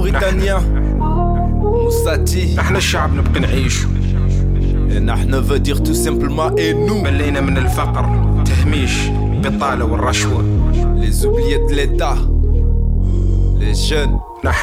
موريتانيا موساتي احنا الشعب نبقى نعيش. نحن veut dire tout simplement et nous ملينا من الفقر، تهميش، بطالة والرشوة. les oubliés de l'état, les jeunes